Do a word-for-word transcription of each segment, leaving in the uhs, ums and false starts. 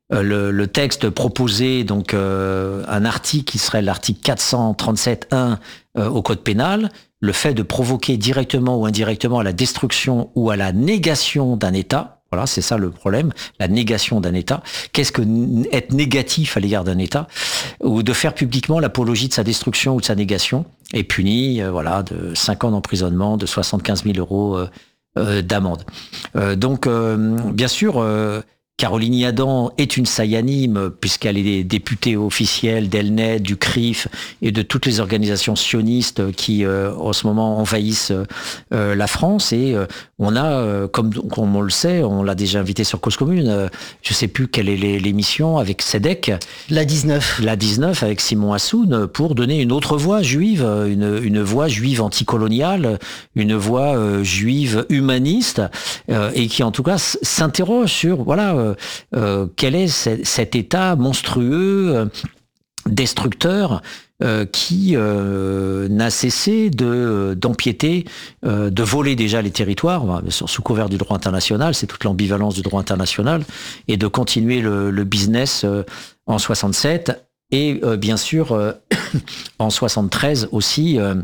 euh, le, le texte proposait donc euh, un article qui serait l'article quatre cent trente-sept un euh, au Code pénal, le fait de provoquer directement ou indirectement à la destruction ou à la négation d'un État. Voilà, c'est ça le problème, la négation d'un État. Qu'est-ce que n- être négatif à l'égard d'un État, ou de faire publiquement l'apologie de sa destruction ou de sa négation, est puni, euh, voilà, de cinq ans d'emprisonnement, de soixante-quinze mille euros euh, euh, d'amende. Euh, donc, euh, bien sûr, euh, Caroline Yadan est une saillanime puisqu'elle est députée officielle d'Elnet, du C R I F et de toutes les organisations sionistes qui, euh, en ce moment, envahissent euh, la France. Et euh, on a, euh, comme, comme on le sait, on l'a déjà invité sur Cause Commune, euh, je ne sais plus quelle est l'émission, avec Sedek. La dix-neuf. La dix-neuf, avec Simon Assoun, pour donner une autre voix juive, une, une voix juive anticoloniale, une voix euh, juive humaniste, euh, et qui, en tout cas, s'interroge sur, voilà, euh, euh, quel est c- cet État monstrueux, euh, destructeur, euh, qui euh, n'a cessé de d'empiéter, euh, de voler déjà les territoires, sous couvert du droit international, c'est toute l'ambivalence du droit international, et de continuer le, le business euh, en soixante-sept, et euh, bien sûr euh, en soixante-treize aussi, euh,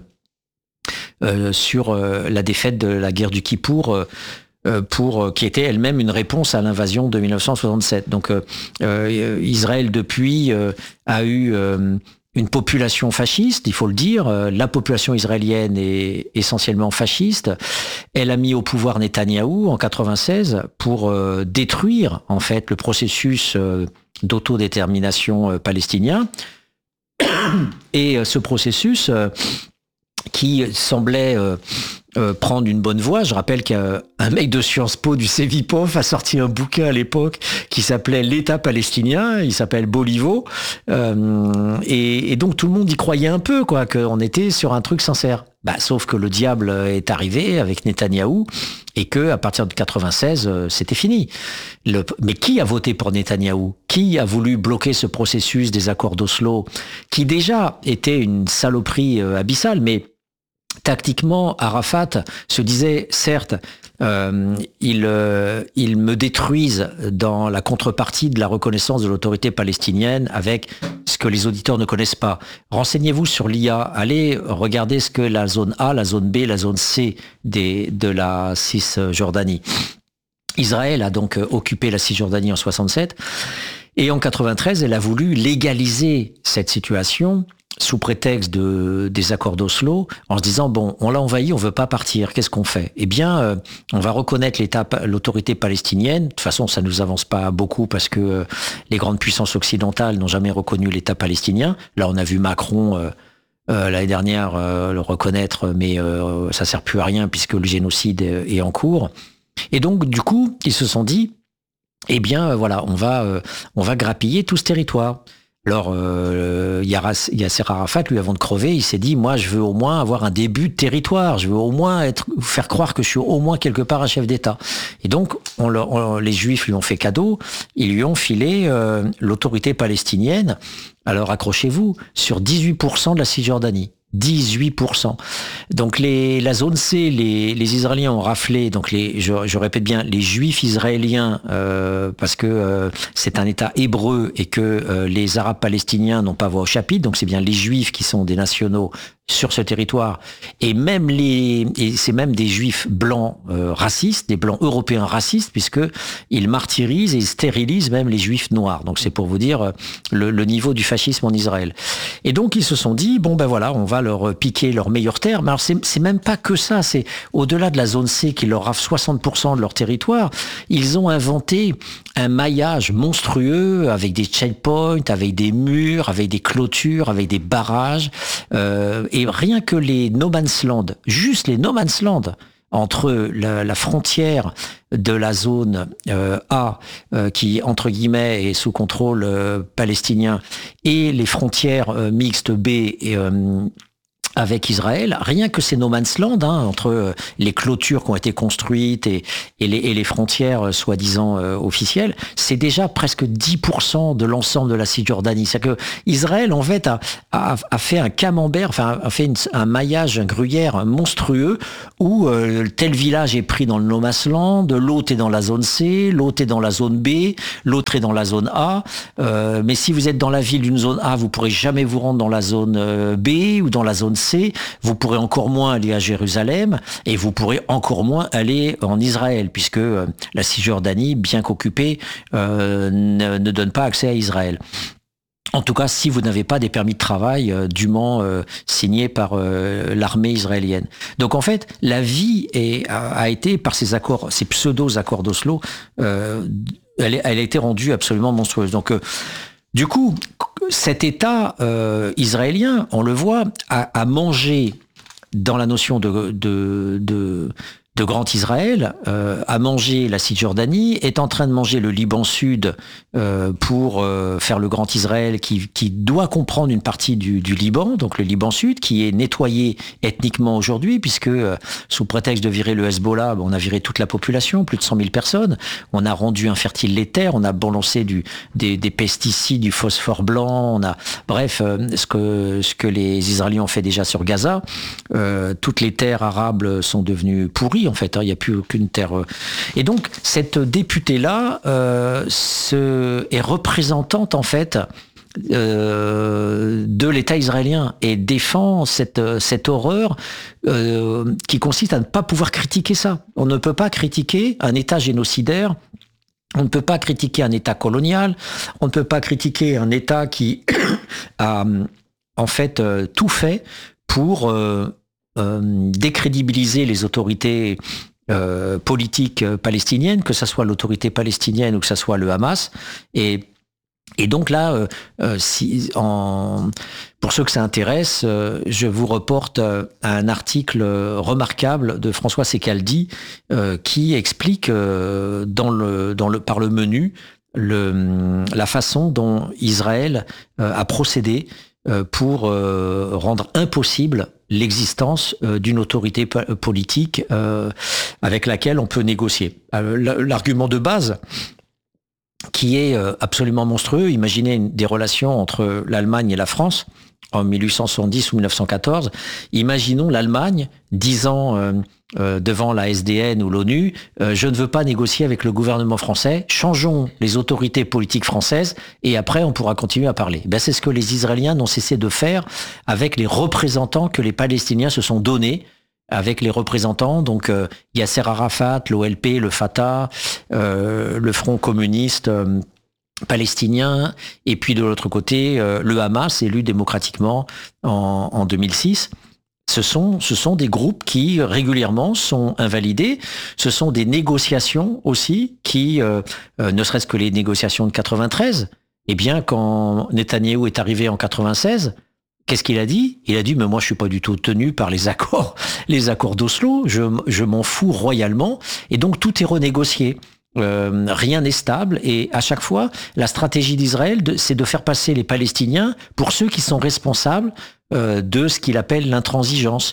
euh, sur euh, la défaite de la guerre du Kippour, euh, pour, qui était elle-même une réponse à l'invasion de mille neuf cent soixante-sept. Donc euh, euh, Israël, depuis, euh, a eu euh, une population fasciste, il faut le dire. La population israélienne est essentiellement fasciste. Elle a mis au pouvoir Netanyahou en quatre-vingt-seize pour euh, détruire, en fait, le processus euh, d'autodétermination euh, palestinien. Et euh, ce processus euh, qui semblait euh, euh, prendre une bonne voie. Je rappelle qu'un mec de Sciences Po du Cevipof a sorti un bouquin à l'époque qui s'appelait L'État palestinien. Il s'appelle Bolivo. Euh, et, et donc tout le monde y croyait un peu, quoi, qu'on était sur un truc sincère. Bah, sauf que le diable est arrivé avec Netanyahou et que à partir de quatre-vingt-seize, c'était fini. Le, mais qui a voté pour Netanyahou? Qui a voulu bloquer ce processus des accords d'Oslo, qui déjà était une saloperie euh, abyssale, mais tactiquement, Arafat se disait, certes, euh, ils, euh, ils me détruisent dans la contrepartie de la reconnaissance de l'autorité palestinienne avec ce que les auditeurs ne connaissent pas. Renseignez-vous sur l'I A, allez regarder ce que la zone A, la zone B, la zone C des, de la Cisjordanie. Israël a donc occupé la Cisjordanie en soixante-sept, et en quatre-vingt-treize, elle a voulu légaliser cette situation sous prétexte de, des accords d'Oslo, en se disant, bon, on l'a envahi, on veut pas partir, qu'est-ce qu'on fait? Eh bien, euh, on va reconnaître l'État, l'autorité palestinienne. De toute façon, ça nous avance pas beaucoup parce que euh, les grandes puissances occidentales n'ont jamais reconnu l'État palestinien. Là, on a vu Macron euh, euh, l'année dernière euh, le reconnaître, mais euh, ça sert plus à rien puisque le génocide est, est en cours. Et donc, du coup, ils se sont dit, eh bien, euh, voilà, on va, euh, on va grappiller tout ce territoire. Alors, euh, Yasser Arafat, lui, avant de crever, il s'est dit, moi, je veux au moins avoir un début de territoire. Je veux au moins être, faire croire que je suis au moins quelque part un chef d'État. Et donc, on, on, les Juifs lui ont fait cadeau. Ils lui ont filé euh, l'autorité palestinienne. Alors, accrochez-vous, sur dix-huit pour cent de la Cisjordanie. dix-huit pour cent. Donc les, la zone C, les, les Israéliens ont raflé, donc les, je, je répète bien, les Juifs israéliens, euh, parce que euh, c'est un État hébreu et que euh, les Arabes palestiniens n'ont pas voix au chapitre, donc c'est bien les Juifs qui sont des nationaux sur ce territoire, et même les, et c'est même des Juifs blancs euh, racistes, des blancs européens racistes, puisque ils martyrisent et ils stérilisent même les Juifs noirs. Donc c'est pour vous dire le, le niveau du fascisme en Israël. Et donc ils se sont dit, bon ben voilà, on va leur piquer leur meilleure terre. Mais alors c'est, c'est même pas que ça, c'est au-delà de la zone C qui leur rafle soixante pour cent de leur territoire, ils ont inventé un maillage monstrueux avec des checkpoints, avec des murs, avec des clôtures, avec des barrages, euh, et rien que les no man's land, juste les no man's land, entre la, la frontière de la zone euh, A, euh, qui, entre guillemets, est sous contrôle euh, palestinien, et les frontières euh, mixtes B et, euh, avec Israël, rien que ces no man's land, hein, entre les clôtures qui ont été construites et, et, les, et les frontières euh, soi-disant euh, officielles, c'est déjà presque dix pour cent de l'ensemble de la Cisjordanie. C'est-à-dire que Israël, en fait, a, a, a fait un camembert, enfin, a fait une, un maillage, un gruyère monstrueux où euh, tel village est pris dans le no man's land, l'autre est dans la zone C, l'autre est dans la zone B, l'autre est dans la zone A. Euh, mais si vous êtes dans la ville d'une zone A, vous pourrez jamais vous rendre dans la zone euh, B ou dans la zone C. Vous pourrez encore moins aller à Jérusalem et vous pourrez encore moins aller en Israël, puisque euh, la Cisjordanie, bien qu'occupée, euh, ne, ne donne pas accès à Israël. En tout cas, si vous n'avez pas des permis de travail euh, dûment euh, signés par euh, l'armée israélienne. Donc en fait, la vie est, a, a été, par ces accords, ces pseudo-accords d'Oslo, euh, elle, elle a été rendue absolument monstrueuse. Donc euh, du coup, cet État euh, israélien, on le voit, a, a mangé dans la notion de, de, de, de Grand Israël, euh, a mangé la Cisjordanie, est en train de manger le Liban Sud euh, pour euh, faire le Grand Israël qui, qui doit comprendre une partie du, du Liban, donc le Liban Sud, qui est nettoyé ethniquement aujourd'hui, puisque euh, sous prétexte de virer le Hezbollah, on a viré toute la population, plus de cent mille personnes, on a rendu infertiles les terres, on a balancé du, des, des pesticides, du phosphore blanc, on a, bref, euh, ce que, ce que les Israéliens ont fait déjà sur Gaza, euh, toutes les terres arables sont devenues pourries, en fait, hein, il n'y a plus aucune terre. Et donc, cette députée-là euh, se, est représentante, en fait, euh, de l'État israélien et défend cette, cette horreur euh, qui consiste à ne pas pouvoir critiquer ça. On ne peut pas critiquer un État génocidaire. On ne peut pas critiquer un État colonial. On ne peut pas critiquer un État qui a, en fait, euh, tout fait pour... Euh, Euh, décrédibiliser les autorités euh, politiques palestiniennes, que ce soit l'autorité palestinienne ou que ce soit le Hamas. Et, et donc là, euh, euh, si, en, pour ceux que ça intéresse, euh, je vous reporte euh, à un article remarquable de François Secaldi euh, qui explique euh, dans le, dans le, par le menu le, la façon dont Israël euh, a procédé euh, pour euh, rendre impossible l'existence euh, d'une autorité politique euh, avec laquelle on peut négocier. Euh, l'argument de base, qui est euh, absolument monstrueux, imaginez une, des relations entre l'Allemagne et la France en mille huit cent soixante-dix ou mille neuf cent quatorze. Imaginons l'Allemagne disant euh, euh, devant la S D N ou l'ONU, euh, je ne veux pas négocier avec le gouvernement français, changeons les autorités politiques françaises et après on pourra continuer à parler. Ben, c'est ce que les Israéliens n'ont cessé de faire avec les représentants que les Palestiniens se sont donnés, avec les représentants, donc euh, Yasser Arafat, l'O L P, le Fatah, euh, le Front communiste euh, palestinien, et puis de l'autre côté, euh, le Hamas, élu démocratiquement en, en deux mille six. Ce sont, ce sont des groupes qui régulièrement sont invalidés. Ce sont des négociations aussi qui, euh, euh, ne serait-ce que les négociations de quatre-vingt-treize, eh bien, quand Netanyahou est arrivé en quatre-vingt-seize, qu'est-ce qu'il a dit? Il a dit, mais moi, je suis pas du tout tenu par les accords, les accords d'Oslo. Je, je m'en fous royalement. Et donc, tout est renégocié. Euh, rien n'est stable. Et à chaque fois, la stratégie d'Israël, c'est de faire passer les Palestiniens pour ceux qui sont responsables euh, de ce qu'il appelle l'intransigeance.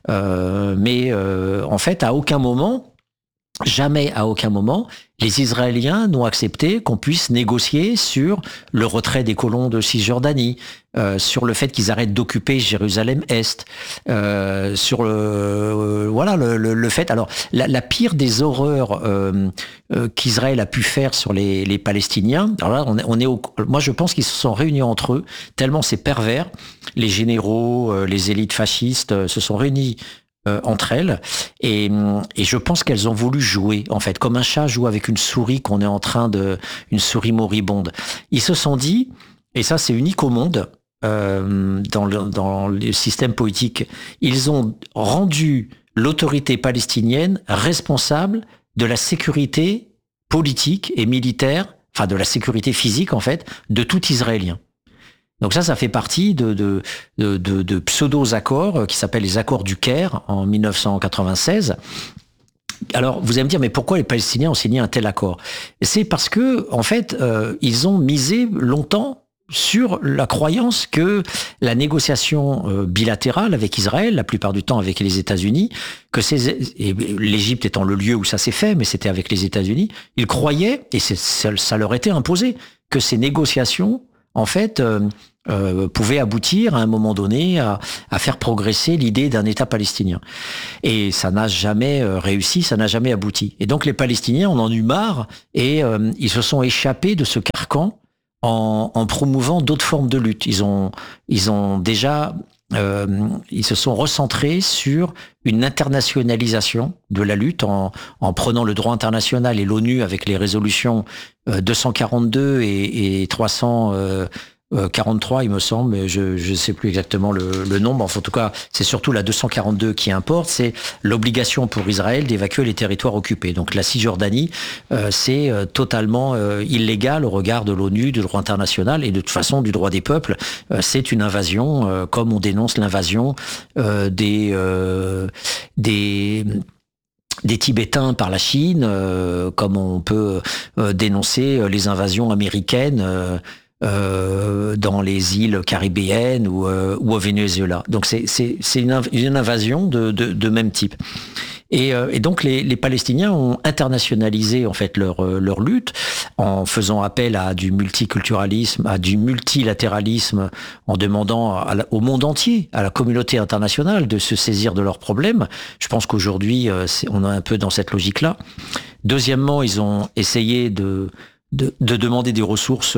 Euh, mais euh, en fait, à aucun moment, jamais à aucun moment, les Israéliens n'ont accepté qu'on puisse négocier sur le retrait des colons de Cisjordanie, euh, sur le fait qu'ils arrêtent d'occuper Jérusalem-Est, euh, sur le euh, voilà le, le, le fait. Alors la, la pire des horreurs euh, euh, qu'Israël a pu faire sur les, les Palestiniens. Alors là, on est, on est au, moi je pense qu'ils se sont réunis entre eux tellement c'est pervers. Les généraux, euh, les élites fascistes euh, se sont réunis Euh, entre elles, et, et je pense qu'elles ont voulu jouer, en fait, comme un chat joue avec une souris qu'on est en train de, une souris moribonde. Ils se sont dit, et ça c'est unique au monde, euh, dans le, dans le système politique, ils ont rendu l'autorité palestinienne responsable de la sécurité politique et militaire, enfin de la sécurité physique en fait, de tout Israélien. Donc ça, ça fait partie de, de, de, de, de pseudo-accords qui s'appellent les accords du Caire en mille neuf cent quatre-vingt-seize. Alors, vous allez me dire, mais pourquoi les Palestiniens ont signé un tel accord? C'est parce que, en fait, euh, ils ont misé longtemps sur la croyance que la négociation euh, bilatérale avec Israël, la plupart du temps avec les États-Unis, que ces, et l'Égypte étant le lieu où ça s'est fait, mais c'était avec les États-Unis, ils croyaient, et c'est, ça, ça leur était imposé, que ces négociations, en fait, euh, euh, pouvaient aboutir à un moment donné à, à faire progresser l'idée d'un État palestinien. Et ça n'a jamais euh, réussi, ça n'a jamais abouti. Et donc les Palestiniens en ont eu marre et euh, ils se sont échappés de ce carcan en, en promouvant d'autres formes de lutte. Ils ont, ils ont déjà, euh, ils se sont recentrés sur une internationalisation de la lutte en, en prenant le droit international et l'ONU avec les résolutions euh, deux cent quarante-deux et, et trois cent quarante-trois, il me semble, je ne sais plus exactement le, le nombre. Enfin, en tout cas, c'est surtout la deux cent quarante-deux qui importe, c'est l'obligation pour Israël d'évacuer les territoires occupés. Donc la Cisjordanie, euh, c'est euh, totalement euh, illégal au regard de l'ONU, du droit international et de toute façon du droit des peuples. Euh, c'est une invasion, euh, comme on dénonce l'invasion euh, des... Euh, des des Tibétains par la Chine, euh, comme on peut euh, dénoncer les invasions américaines euh, Euh, dans les îles caribéennes ou, euh, ou au Venezuela. Donc c'est, c'est, c'est une, une invasion de, de, de même type. Et, euh, et donc les, les Palestiniens ont internationalisé en fait leur, leur lutte en faisant appel à du multiculturalisme, à du multilatéralisme, en demandant à la, au monde entier, à la communauté internationale de se saisir de leurs problèmes. Je pense qu'aujourd'hui, euh, c'est, on est un peu dans cette logique-là. Deuxièmement, ils ont essayé de, de, de demander des ressources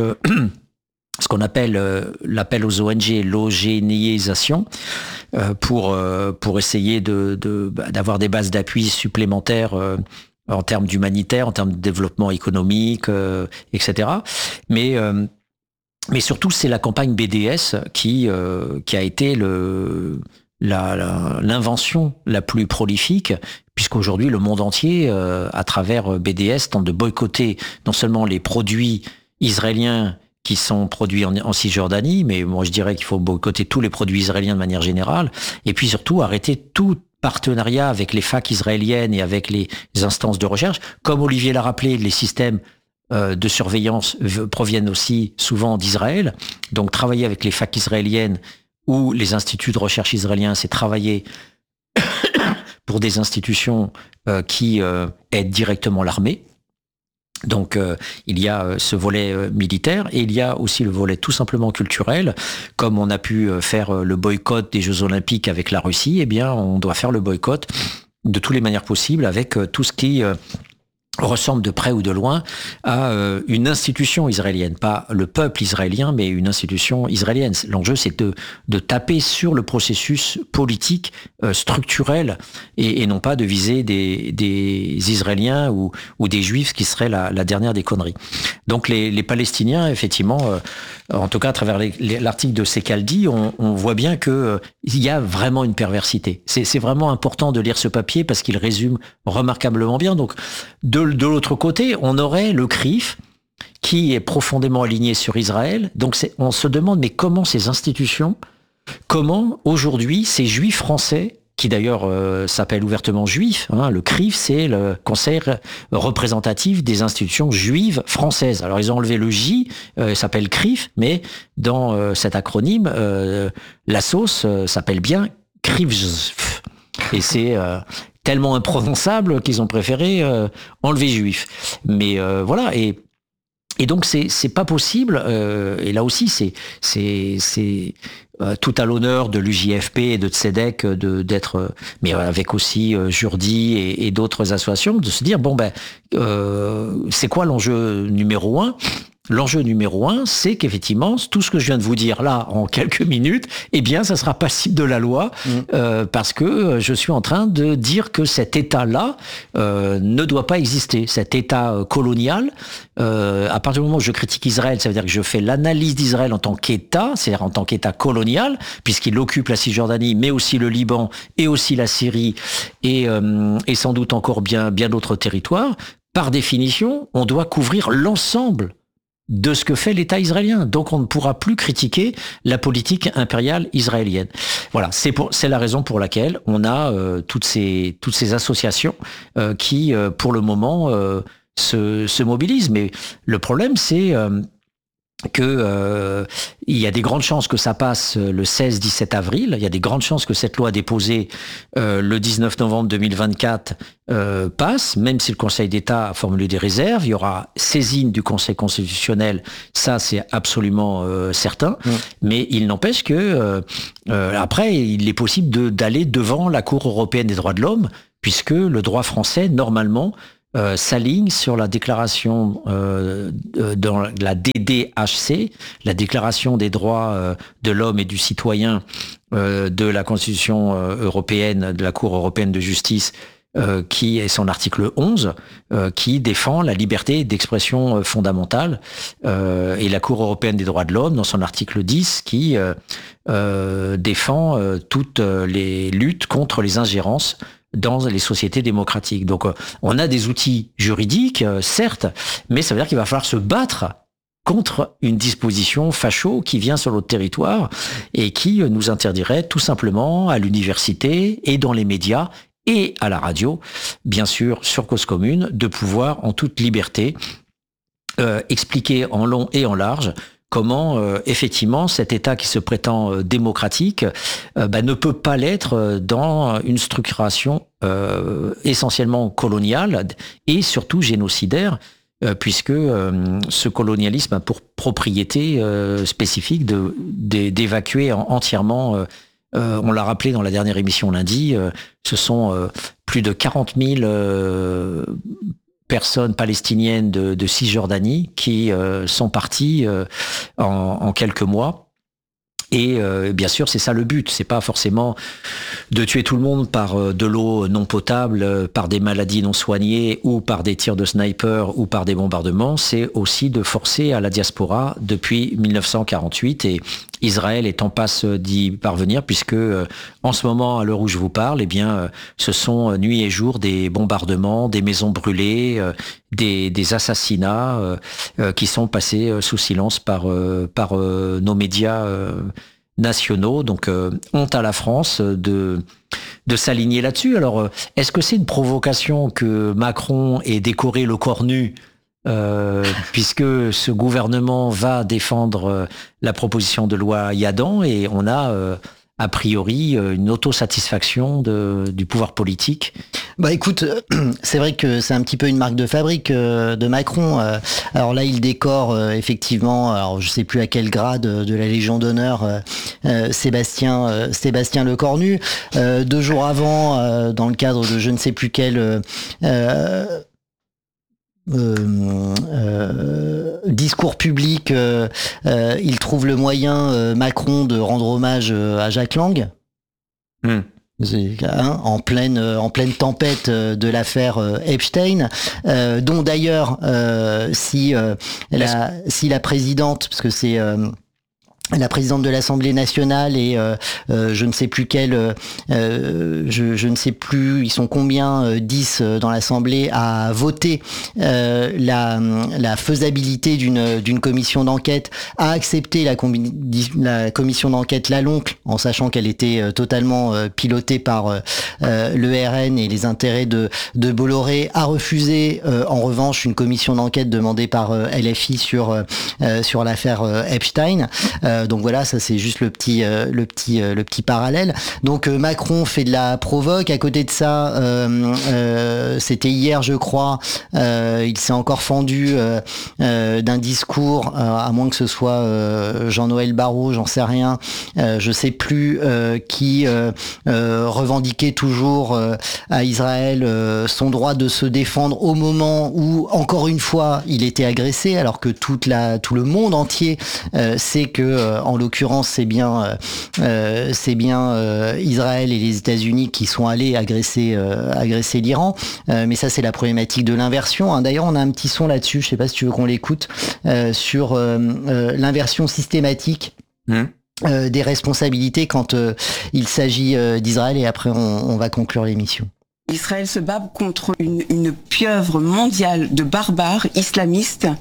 ce qu'on appelle euh, l'appel aux O N G, l'eugénisation, euh, pour euh, pour essayer de, de d'avoir des bases d'appui supplémentaires euh, en termes d'humanitaire, en termes de développement économique, euh, et cetera. Mais euh, mais surtout, c'est la campagne B D S qui euh, qui a été le la, la l'invention la plus prolifique, puisqu'aujourd'hui le monde entier, euh, à travers B D S, tente de boycotter non seulement les produits israéliens qui sont produits en, en Cisjordanie, mais moi je dirais qu'il faut boycotter tous les produits israéliens de manière générale, et puis surtout arrêter tout partenariat avec les facs israéliennes et avec les instances de recherche. Comme Olivier l'a rappelé, les systèmes euh, de surveillance proviennent aussi souvent d'Israël, donc travailler avec les facs israéliennes ou les instituts de recherche israéliens, c'est travailler pour des institutions euh, qui euh, aident directement l'armée. Donc euh, il y a euh, ce volet euh, militaire et il y a aussi le volet tout simplement culturel. Comme on a pu euh, faire euh, le boycott des Jeux Olympiques avec la Russie, eh bien on doit faire le boycott de toutes les manières possibles avec euh, tout ce qui euh, ressemble de près ou de loin à euh, une institution israélienne, pas le peuple israélien, mais une institution israélienne. L'enjeu, c'est de, de taper sur le processus politique euh, structurel et, et non pas de viser des, des Israéliens ou, ou des Juifs, ce qui serait la, la dernière des conneries. Donc les, les Palestiniens, effectivement, euh, en tout cas à travers les, les, l'article de Secaldi, on, on voit bien que euh, il y a vraiment une perversité. C'est, c'est vraiment important de lire ce papier parce qu'il résume remarquablement bien. Donc de De l'autre côté, on aurait le C R I F qui est profondément aligné sur Israël. Donc c'est, on se demande, mais comment ces institutions, comment aujourd'hui ces juifs français, qui d'ailleurs euh, s'appellent ouvertement juifs, hein, le C R I F c'est le conseil représentatif des institutions juives françaises. Alors ils ont enlevé le J, euh, il s'appelle C R I F, mais dans euh, cet acronyme, euh, la sauce euh, s'appelle bien C R I F. Et c'est... Euh, tellement imprononçable qu'ils ont préféré euh, enlever juif. Mais euh, voilà, et et donc c'est c'est pas possible. Euh, et là aussi c'est c'est c'est euh, tout à l'honneur de l'U J F P et de Tzedek de d'être, mais avec aussi euh, Jourdi et, et d'autres associations, de se dire bon ben euh, c'est quoi l'enjeu numéro un? L'enjeu numéro un, c'est qu'effectivement, tout ce que je viens de vous dire là, en quelques minutes, eh bien, ça sera passible de la loi, mmh. euh, parce que je suis en train de dire que cet État-là euh, ne doit pas exister. Cet État colonial, euh, à partir du moment où je critique Israël, ça veut dire que je fais l'analyse d'Israël en tant qu'État, c'est-à-dire en tant qu'État colonial, puisqu'il occupe la Cisjordanie, mais aussi le Liban, et aussi la Syrie, et, euh, et sans doute encore bien, bien d'autres territoires. Par définition, on doit couvrir l'ensemble de ce que fait l'État israélien. Donc on ne pourra plus critiquer la politique impériale israélienne. Voilà, c'est pour, c'est la raison pour laquelle on a euh, toutes ces toutes ces associations euh, qui, euh, pour le moment, euh, se, se mobilisent. Mais le problème, c'est euh, que euh, il y a des grandes chances que ça passe le seize dix-sept avril. Il y a des grandes chances que cette loi déposée euh, le dix-neuf novembre deux mille vingt-quatre euh, passe, même si le Conseil d'État a formulé des réserves. Il y aura saisine du Conseil constitutionnel, ça c'est absolument euh, certain. Mmh. Mais il n'empêche que euh, euh, après, il est possible de, d'aller devant la Cour européenne des droits de l'homme, puisque le droit français, normalement, Euh, s'aligne sur la déclaration euh, dans la D D H C, la déclaration des droits euh, de l'homme et du citoyen euh, de la Constitution euh, européenne, de la Cour européenne de justice, euh, qui est son article onze, euh, qui défend la liberté d'expression euh, fondamentale, euh, et la Cour européenne des droits de l'homme, dans son article dix, qui euh, euh, défend euh, toutes les luttes contre les ingérences dans les sociétés démocratiques. Donc on a des outils juridiques, certes, mais ça veut dire qu'il va falloir se battre contre une disposition facho qui vient sur notre territoire et qui nous interdirait tout simplement à l'université et dans les médias et à la radio, bien sûr sur Cause Commune, de pouvoir en toute liberté euh, expliquer en long et en large comment euh, effectivement cet État qui se prétend euh, démocratique euh, bah, ne peut pas l'être dans une structuration euh, essentiellement coloniale et surtout génocidaire, euh, puisque euh, ce colonialisme a pour propriété euh, spécifique de, de, d'évacuer entièrement, euh, euh, on l'a rappelé dans la dernière émission lundi, euh, ce sont euh, plus de quarante mille euh, personnes palestiniennes de, de Cisjordanie qui euh, sont parties euh, en, en quelques mois. Et euh, bien sûr, c'est ça le but. C'est pas forcément de tuer tout le monde par euh, de l'eau non potable, euh, par des maladies non soignées, ou par des tirs de sniper, ou par des bombardements. C'est aussi de forcer à la diaspora depuis mille neuf cent quarante-huit. Et Israël est en passe d'y parvenir, puisque euh, en ce moment, à l'heure où je vous parle, eh bien, euh, ce sont euh, nuit et jour des bombardements, des maisons brûlées, euh, des, des assassinats euh, euh, qui sont passés euh, sous silence par, euh, par euh, nos médias euh, nationaux. Donc, euh, honte à la France de, de s'aligner là-dessus. Alors, euh, est-ce que c'est une provocation que Macron ait décoré le corps nu Euh, puisque ce gouvernement va défendre euh, la proposition de loi Yadan, et on a euh, a priori une autosatisfaction de, du pouvoir politique. Bah écoute, c'est vrai que c'est un petit peu une marque de fabrique euh, de Macron. Euh, alors là, il décore euh, effectivement, alors je sais plus à quel grade euh, de la Légion d'honneur, euh, euh, Sébastien euh, Sébastien Lecornu. Euh, deux jours avant, euh, dans le cadre de je ne sais plus quel euh, euh, Euh, euh, discours public, euh, euh, il trouve le moyen, euh, Macron, de rendre hommage euh, à Jack Lang. Mm. Hein, en pleine en pleine tempête de l'affaire Epstein, euh, dont d'ailleurs euh, si euh, la si la présidente, parce que c'est euh, la présidente de l'Assemblée nationale et euh, euh, je ne sais plus quelle, euh, je, je ne sais plus, ils sont combien, euh, dix euh, dans l'Assemblée, à voter euh, la, la faisabilité d'une d'une commission d'enquête, à accepter la, combi- la commission d'enquête Laloncle, en sachant qu'elle était euh, totalement euh, pilotée par euh, le R N et les intérêts de, de Bolloré, a refusé euh, en revanche une commission d'enquête demandée par euh, L F I sur, euh, sur l'affaire euh, Epstein. Euh, Donc voilà, ça c'est juste le petit, euh, le petit, euh, le petit parallèle. Donc euh, Macron fait de la provoque. À côté de ça, euh, euh, c'était hier, je crois, euh, il s'est encore fendu euh, euh, d'un discours, euh, à moins que ce soit euh, Jean-Noël Barrot, j'en sais rien, euh, je sais plus, euh, qui euh, euh, revendiquait toujours euh, à Israël euh, son droit de se défendre au moment où, encore une fois, il était agressé, alors que toute la, tout le monde entier euh, sait que euh, en l'occurrence, c'est bien, euh, c'est bien euh, Israël et les États-Unis qui sont allés agresser, euh, agresser l'Iran. Euh, mais ça, c'est la problématique de l'inversion. Hein. D'ailleurs, on a un petit son là-dessus. Je sais pas si tu veux qu'on l'écoute euh, sur euh, euh, l'inversion systématique. Mmh. Euh, des responsabilités quand euh, il s'agit euh, d'Israël. Et après, on, on va conclure l'émission. Israël se bat contre une, une pieuvre mondiale de barbares islamistes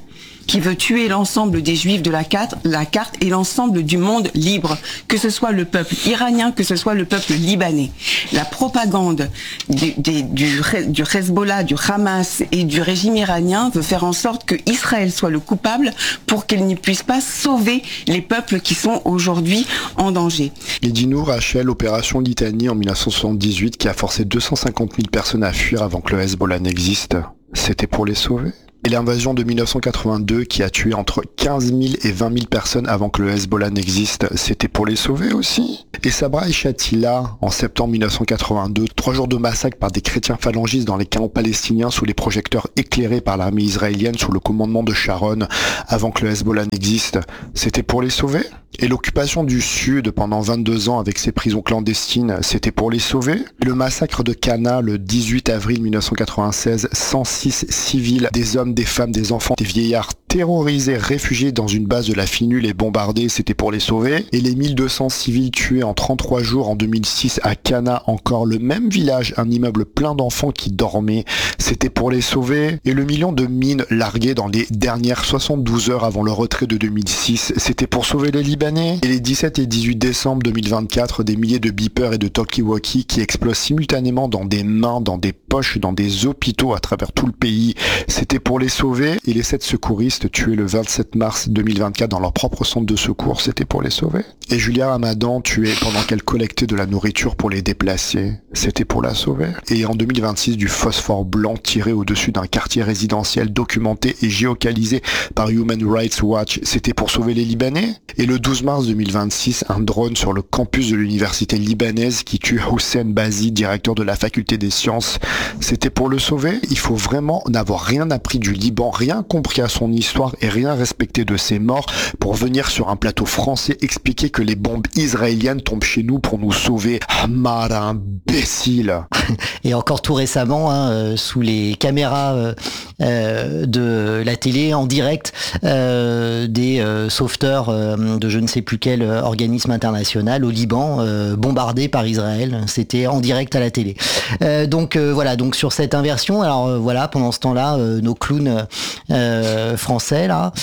qui veut tuer l'ensemble des Juifs de la carte, la carte et l'ensemble du monde libre, que ce soit le peuple iranien, que ce soit le peuple libanais. La propagande du, du, du, du Hezbollah, du Hamas et du régime iranien veut faire en sorte que Israël soit le coupable pour qu'il ne puisse pas sauver les peuples qui sont aujourd'hui en danger. Et dis-nous, Rachel, l'opération Litanie en mille neuf cent soixante-dix-huit qui a forcé deux cent cinquante mille personnes à fuir avant que le Hezbollah n'existe, c'était pour les sauver ? Et l'invasion de mille neuf cent quatre-vingt-deux qui a tué entre quinze mille et vingt mille personnes avant que le Hezbollah n'existe, c'était pour les sauver aussi. Et Sabra et Shatila, en septembre mille neuf cent quatre-vingt-deux, trois jours de massacre par des chrétiens phalangistes dans les camps palestiniens sous les projecteurs éclairés par l'armée israélienne sous le commandement de Sharon avant que le Hezbollah n'existe, c'était pour les sauver. Et l'occupation du Sud pendant vingt-deux ans avec ses prisons clandestines, c'était pour les sauver. Et le massacre de Cana le dix-huit avril mille neuf cent quatre-vingt-seize, cent six civils, des hommes, des femmes, des enfants, des vieillards terrorisés, réfugiés dans une base de la Finule et bombardés, c'était pour les sauver. Et les mille deux cents civils tués en trente-trois jours en deux mille six à Cana, encore le même village, un immeuble plein d'enfants qui dormaient, c'était pour les sauver. Et le million de mines larguées dans les dernières soixante-douze heures avant le retrait de deux mille six, c'était pour sauver les Libanais. Et les dix-sept et dix-huit décembre deux mille vingt-quatre, des milliers de beepers et de talkie-walkie qui explosent simultanément dans des mains, dans des poches, dans des hôpitaux à travers tout le pays, c'était pour les sauver. Et les sept secouristes tués le vingt-sept mars deux mille vingt-quatre dans leur propre centre de secours, c'était pour les sauver. Et Julia Ramadan, tuée pendant qu'elle collectait de la nourriture pour les déplacer, c'était pour la sauver. Et en deux mille vingt-six, du phosphore blanc tiré au-dessus d'un quartier résidentiel documenté et géocalisé par Human Rights Watch, c'était pour sauver les Libanais. Et le douze mars deux mille vingt-six, un drone sur le campus de l'université libanaise qui tue Hossein Bazi, directeur de la faculté des sciences, c'était pour le sauver. Il faut vraiment n'avoir rien appris du Liban, rien compris à son histoire et rien respecté de ses morts pour venir sur un plateau français expliquer que les bombes israéliennes tombent chez nous pour nous sauver. Hamar, imbécile. Et encore tout récemment, hein, euh, sous les caméras euh, euh, de la télé, en direct, euh, des euh, sauveteurs euh, de je ne sais plus quel organisme international au Liban, euh, bombardés par Israël. C'était en direct à la télé. Euh, donc euh, voilà, donc sur cette inversion, alors euh, voilà, pendant ce temps-là, euh, nos clowns euh, français là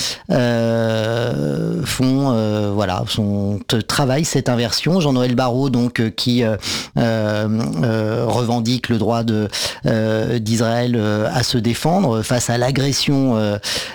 euh, font euh, voilà, sont travaillent cette inversion. Jean-Noël Barrot, donc euh, qui euh, euh, revendique le droit de euh, d'Israël euh, à se défendre face à l'agression euh,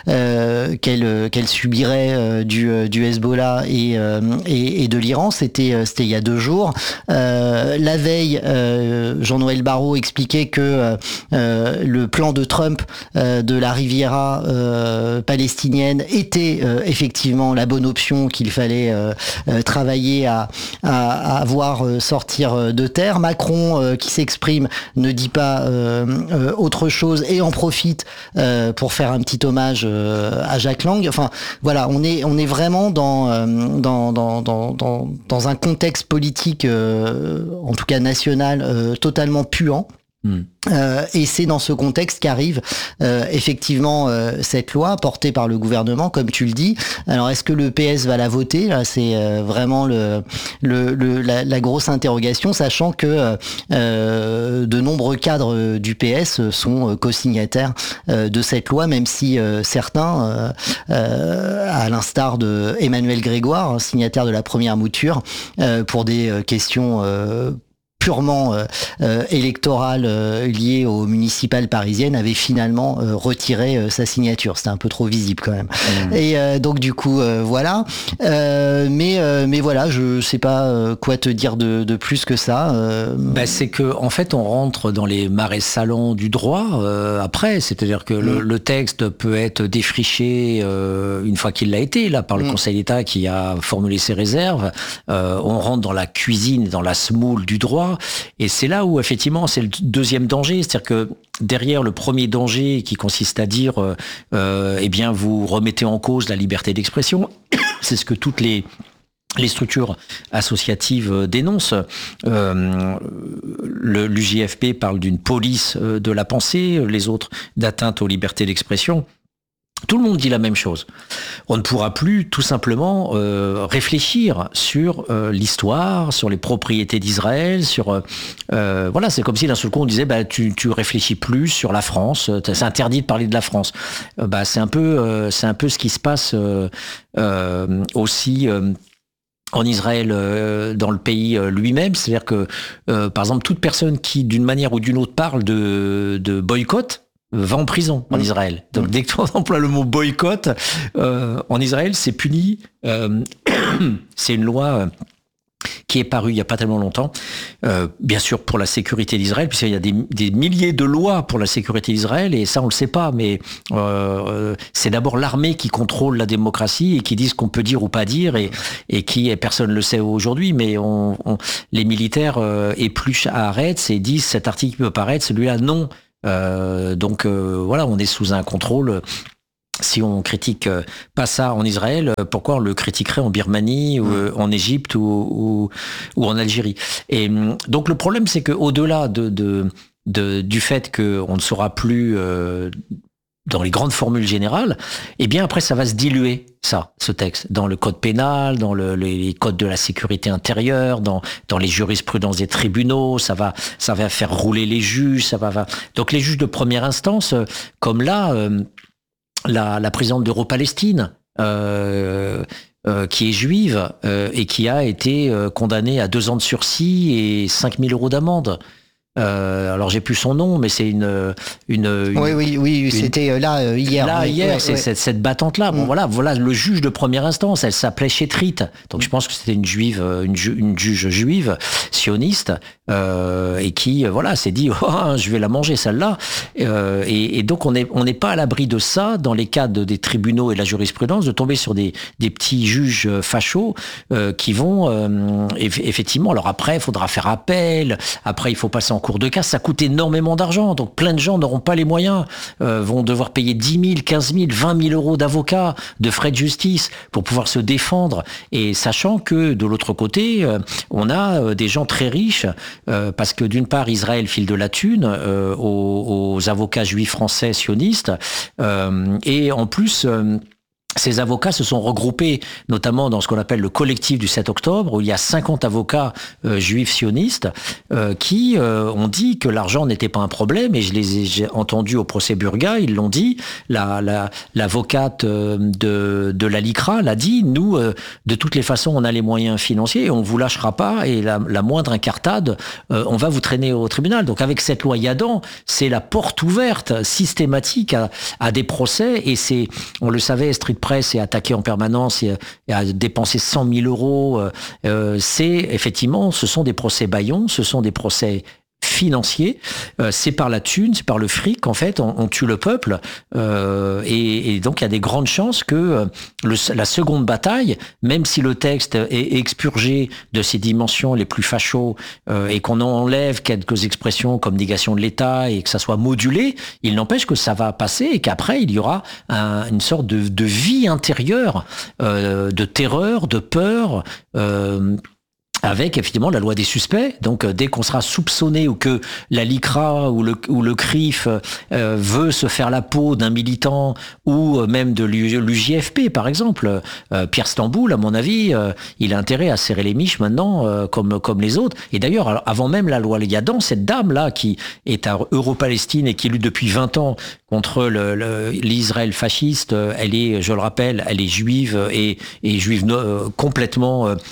euh, qu'elle qu'elle subirait euh, du du Hezbollah et euh, et, et de l'Iran. C'était c'était il y a deux jours. Euh, la veille, euh, Jean-Noël Barrot expliquait que euh, le plan de Trump euh, de la Riviera euh, palestinienne était euh, effectivement la bonne option qu'il fallait euh, euh, travailler à, à, à voir sortir de terre. Macron euh, qui s'exprime ne dit pas euh, euh, autre chose et en profite euh, pour faire un petit hommage euh, à Jack Lang. Enfin voilà, on est on est vraiment dans euh, dans, dans dans dans dans un contexte politique euh, en tout cas national euh, totalement puant. Mmh. Euh, et c'est dans ce contexte qu'arrive euh, effectivement euh, cette loi portée par le gouvernement, comme tu le dis. Alors est-ce que le P S va la voter? Là, c'est euh, vraiment le, le, le la, la grosse interrogation, sachant que euh, de nombreux cadres du P S sont co-signataires euh, de cette loi, même si euh, certains, euh, euh, à l'instar de Emmanuel Grégoire, signataire de la première mouture, euh, pour des questions euh, purement euh, euh, électorale euh, liée aux municipales parisiennes avait finalement euh, retiré euh, sa signature. C'était un peu trop visible quand même. Mmh. Et euh, donc du coup euh, voilà. Euh, mais euh, mais voilà, je sais pas euh, quoi te dire de, de plus que ça. Euh... Bah, c'est que en fait on rentre dans les marais salants du droit euh, après, c'est-à-dire que mmh. le, le texte peut être défriché euh, une fois qu'il l'a été là par le mmh. Conseil d'État qui a formulé ses réserves. Euh, on rentre dans la cuisine, dans la semoule du droit. Et c'est là où, effectivement, c'est le deuxième danger. C'est-à-dire que derrière le premier danger qui consiste à dire, euh, eh bien, vous remettez en cause la liberté d'expression, c'est ce que toutes les les structures associatives dénoncent. Euh, le, l'U J F P parle d'une police de la pensée, les autres d'atteinte aux libertés d'expression. Tout le monde dit la même chose. On ne pourra plus tout simplement euh, réfléchir sur euh, l'histoire, sur les propriétés d'Israël, sur euh, voilà, c'est comme si d'un seul coup on disait bah tu tu réfléchis plus sur la France, c'est interdit de parler de la France. Euh, bah c'est un peu euh, c'est un peu ce qui se passe euh, euh, aussi. Euh, en Israël, euh, dans le pays euh, lui-même, c'est-à-dire que, euh, par exemple, toute personne qui, d'une manière ou d'une autre, parle de, de boycott, va en prison en mmh. Israël. Donc mmh. dès que tu emploies le mot boycott, euh, en Israël, c'est puni. Euh, c'est une loi euh, qui est parue il n'y a pas tellement longtemps, euh, bien sûr pour la sécurité d'Israël, puisqu'il y a des, des milliers de lois pour la sécurité d'Israël, et ça on le sait pas, mais euh, c'est d'abord l'armée qui contrôle la démocratie et qui dit ce qu'on peut dire ou pas dire, et, et qui, et personne ne le sait aujourd'hui, mais on, on, les militaires euh, épluchent à Haaretz et disent cet article peut paraître, celui-là non. Euh, donc euh, voilà, on est sous un contrôle. Si on critique pas ça en Israël, pourquoi on le critiquerait en Birmanie ou mmh. en Égypte ou, ou, ou en Algérie? Et donc le problème, c'est que au-delà de, de, de du fait qu'on ne saura plus euh, dans les grandes formules générales, eh bien après ça va se diluer, ça, ce texte, dans le code pénal, dans le, les codes de la sécurité intérieure, dans dans les jurisprudences des tribunaux, ça va ça va faire rouler les juges, ça va, va... donc les juges de première instance, comme là, euh, la, la présidente d'Euro-Palestine, euh, euh, qui est juive euh, et qui a été euh, condamnée à deux ans de sursis et cinq mille euros d'amende. Euh, alors j'ai plus son nom, mais c'est une, une, une oui oui oui une, c'était là euh, hier là oui, hier ouais, c'est ouais. cette, cette battante là. Bon mm. voilà voilà le juge de première instance, elle s'appelait Chétrit, donc je pense que c'était une juive, une, ju, une juge juive sioniste euh, et qui voilà s'est dit oh, je vais la manger celle-là euh, et, et donc on est on n'est pas à l'abri de ça dans les cas de, des tribunaux et de la jurisprudence, de tomber sur des des petits juges fachos euh, qui vont euh, effectivement, alors après il faudra faire appel, après il faut passer en cours de casse, ça coûte énormément d'argent, donc plein de gens n'auront pas les moyens, euh, vont devoir payer dix mille, quinze mille, vingt mille euros d'avocats, de frais de justice pour pouvoir se défendre, et sachant que de l'autre côté, euh, on a euh, des gens très riches, euh, parce que d'une part Israël file de la thune euh, aux, aux avocats juifs français sionistes, euh, et en plus... Euh, ces avocats se sont regroupés, notamment dans ce qu'on appelle le collectif du sept octobre, où il y a cinquante avocats euh, juifs sionistes euh, qui euh, ont dit que l'argent n'était pas un problème, et je les ai j'ai entendu au procès Burga, ils l'ont dit, la, la, l'avocate euh, de, de la LICRA l'a dit, nous, euh, de toutes les façons, on a les moyens financiers, et on vous lâchera pas, et la, la moindre incartade, euh, on va vous traîner au tribunal. Donc avec cette loi Yadan, c'est la porte ouverte systématique à, à des procès, et c'est, on le savait, Street Presse est attaqué en permanence et, et a dépensé cent mille euros. Euh, c'est effectivement, ce sont des procès bâillons, ce sont des procès financiers, euh, c'est par la thune, c'est par le fric, en fait, on, on tue le peuple, euh, et, et donc il y a des grandes chances que euh, le, la seconde bataille, même si le texte est expurgé de ses dimensions les plus fachos, euh, et qu'on enlève quelques expressions comme négation de l'État, et que ça soit modulé, il n'empêche que ça va passer, et qu'après il y aura un, une sorte de, de vie intérieure, euh, de terreur, de peur, euh, avec effectivement la loi des suspects. Donc euh, dès qu'on sera soupçonné, ou que la LICRA ou le, ou le C R I F euh, veut se faire la peau d'un militant, ou euh, même de l'U J F P par exemple, euh, Pierre Stamboul, à mon avis, euh, il a intérêt à serrer les miches maintenant, euh, comme, comme les autres. Et d'ailleurs, avant même la loi Yadan, cette dame-là qui est à Euro-Palestine et qui lutte depuis vingt ans contre le, le, l'Israël fasciste, elle est, je le rappelle, elle est juive, et, et juive euh, complètement... Euh,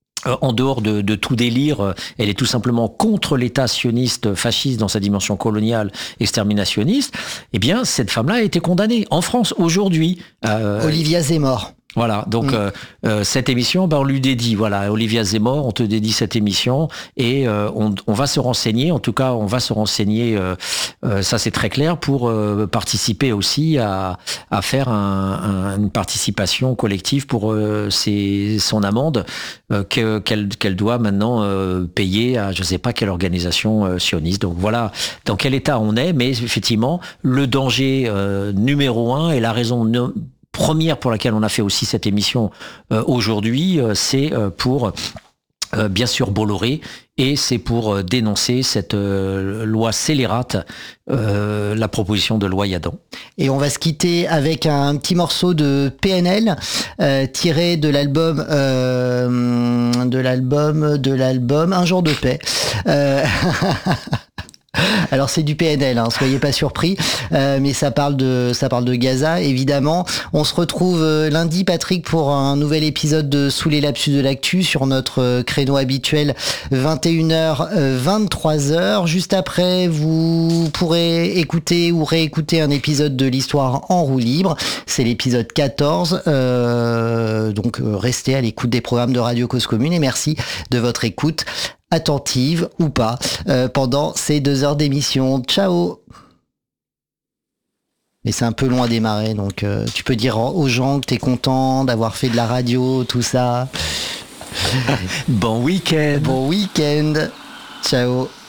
en dehors de, de tout délire, elle est tout simplement contre l'État sioniste fasciste dans sa dimension coloniale, exterminationniste. Eh bien, cette femme-là a été condamnée en France aujourd'hui. Euh, Olivia Zemmour. Voilà, donc mmh. euh, euh, cette émission, bah, on lui dédie, voilà, Olivia Zemmour, on te dédie cette émission, et euh, on, on va se renseigner, en tout cas on va se renseigner, euh, euh, ça c'est très clair, pour euh, participer aussi à, à faire un, un, une participation collective pour euh, ses, son amende euh, que, qu'elle, qu'elle doit maintenant euh, payer à je sais pas quelle organisation euh, sioniste. Donc voilà dans quel état on est, mais effectivement le danger euh, numéro un, et la raison no- première pour laquelle on a fait aussi cette émission euh, aujourd'hui, euh, c'est euh, pour Euh, bien sûr Bolloré, et c'est pour euh, dénoncer cette euh, loi scélérate, euh, la proposition de loi Yadan. Et on va se quitter avec un petit morceau de P N L euh, tiré de l'album euh, de l'album de l'album Un jour de paix. Euh... Alors c'est du P N L, hein, soyez pas surpris, euh, mais ça parle de ça parle de Gaza évidemment. On se retrouve euh, lundi, Patrick, pour un nouvel épisode de Sous les lapsus de l'actu sur notre euh, créneau habituel vingt et une heures vingt-trois heures. Juste après, vous pourrez écouter ou réécouter un épisode de l'Histoire en roue libre. C'est l'épisode quatorze. Euh, donc euh, restez à l'écoute des programmes de Radio Cause Commune et merci de votre écoute attentive ou pas euh, pendant ces deux heures d'émission. Ciao. Mais c'est un peu long à démarrer, donc euh, tu peux dire aux gens que t'es content d'avoir fait de la radio, tout ça. Bon week-end. Bon week-end. Ciao.